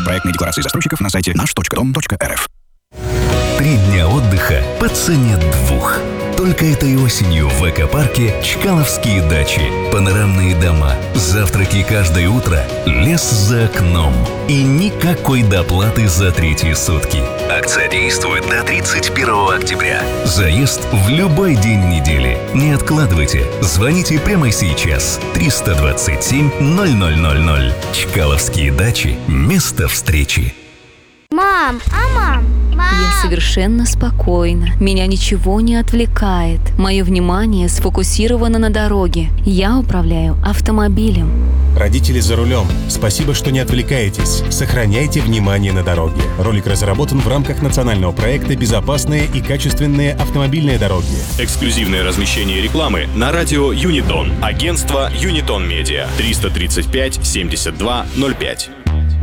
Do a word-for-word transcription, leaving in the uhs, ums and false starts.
Проектные декларации застройщиков на сайте наш точка дом точка эр эф. Три дня отдыха по цене двух. Только этой осенью в экопарке Чкаловские дачи. Панорамные дома, завтраки каждое утро, лес за окном. И никакой доплаты за третьи сутки. Акция действует до тридцать первого октября. Заезд в любой день недели. Не откладывайте. Звоните прямо сейчас. триста двадцать семь ноль ноль ноль ноль. Чкаловские дачи. Место встречи. Мам, а мам? Мам! Я совершенно спокойна. Меня ничего не отвлекает. Мое внимание сфокусировано на дороге. Я управляю автомобилем. Родители за рулем. Спасибо, что не отвлекаетесь. Сохраняйте внимание на дороге. Ролик разработан в рамках национального проекта «Безопасные и качественные автомобильные дороги». Эксклюзивное размещение рекламы на радио Юнитон. Агентство Юнитон Медиа. триста тридцать пять семьдесят два ноль пять.